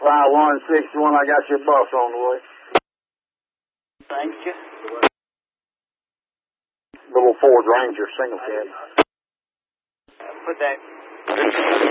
5161, I got your bus on the way. Thank you. Little Ford Ranger, single cab. Put that